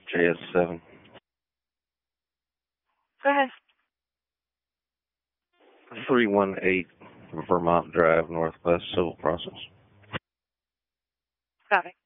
JS7. Go ahead. 318 Vermont Drive, Northwest, Civil Process. Got it.